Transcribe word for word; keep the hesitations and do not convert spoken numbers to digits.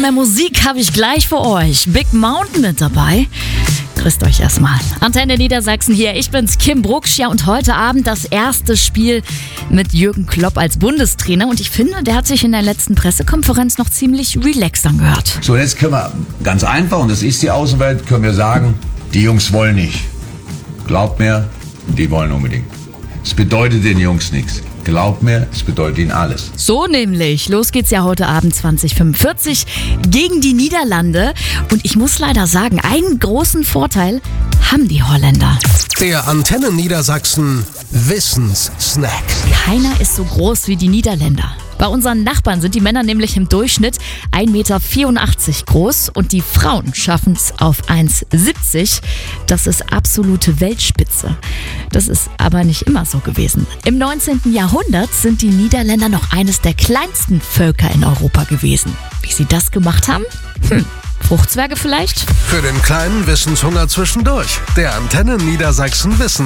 mehr Musik habe ich gleich für euch. Big Mountain mit dabei. Grüßt euch erstmal. Antenne Niedersachsen hier, ich bin's, Kim Brucksch. Ja, und heute Abend das erste Spiel mit Jürgen Klopp als Bundestrainer. Und ich finde, der hat sich in der letzten Pressekonferenz noch ziemlich relaxed angehört. So, jetzt können wir ganz einfach, und das ist die Außenwelt, können wir sagen, die Jungs wollen nicht. Glaubt mir, die wollen unbedingt. Es bedeutet den Jungs nichts. Glaubt mir, es bedeutet ihnen alles. So nämlich. Los geht's ja heute Abend zwanzig fünfundvierzig gegen die Niederlande. Und ich muss leider sagen, einen großen Vorteil haben die Holländer. Der Antenne Niedersachsen Wissenssnack. Keiner ist so groß wie die Niederländer. Bei unseren Nachbarn sind die Männer nämlich im Durchschnitt ein Meter vierundachtzig groß und die Frauen schaffen es auf eins Komma siebzig. Das ist absolute Weltspitze. Das ist aber nicht immer so gewesen. Im neunzehnten Jahrhundert sind die Niederländer noch eines der kleinsten Völker in Europa gewesen. Wie sie das gemacht haben? Hm, Fruchtzwerge vielleicht? Für den kleinen Wissenshunger zwischendurch. Der Antenne Niedersachsen Wissen.